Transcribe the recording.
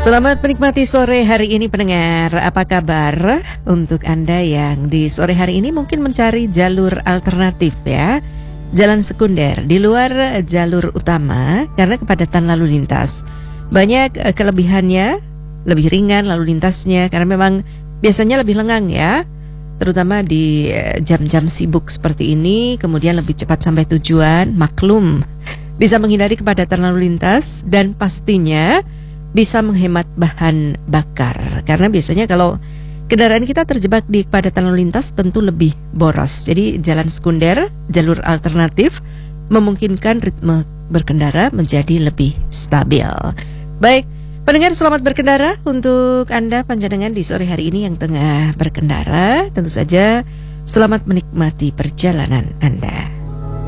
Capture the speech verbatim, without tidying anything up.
Selamat menikmati sore hari ini pendengar. Apa kabar untuk Anda yang di sore hari ini mungkin mencari jalur alternatif ya, jalan sekunder di luar jalur utama karena kepadatan lalu lintas. Banyak eh, kelebihannya, lebih ringan lalu lintasnya karena memang biasanya lebih lengang ya, terutama di eh, jam-jam sibuk seperti ini. Kemudian lebih cepat sampai tujuan, maklum bisa menghindari kepadatan lalu lintas dan pastinya bisa menghemat bahan bakar. Karena biasanya kalau kendaraan kita terjebak di kepadatan lalu lintas tentu lebih boros. Jadi jalan sekunder, jalur alternatif memungkinkan ritme berkendara menjadi lebih stabil. Baik, pendengar, selamat berkendara untuk Anda panjenengan di sore hari ini yang tengah berkendara. Tentu saja selamat menikmati perjalanan Anda.